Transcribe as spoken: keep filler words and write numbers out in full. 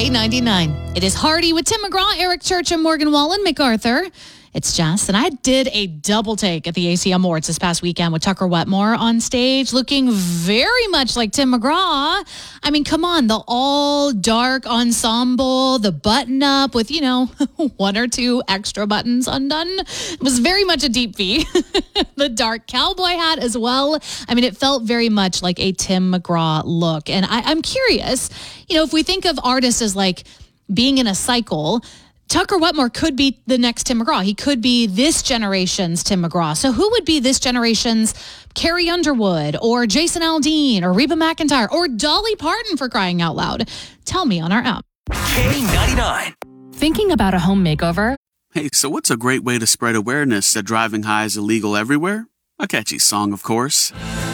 K ninety-nine. It is Hardy with Tim McGraw, Eric Church, and Morgan Wallen, MacArthur. It's Jess, and I did a double take at the A C M Awards this past weekend with Tucker Wetmore on stage, looking very much like Tim McGraw. I mean, come on, the all-dark ensemble, the button-up with, you know, one or two extra buttons undone. It was very much a deep V. The dark cowboy hat as well. I mean, it felt very much like a Tim McGraw look. And I, I'm curious, you know, if we think of artists as like being in a cycle, Tucker Wetmore could be the next Tim McGraw. He could be this generation's Tim McGraw. So who would be this generation's Carrie Underwood or Jason Aldean or Reba McEntire or Dolly Parton, for crying out loud? Tell me on our app. K ninety-nine. Thinking about a home makeover? Hey, so what's a great way to spread awareness that driving high is illegal everywhere? A catchy song, of course.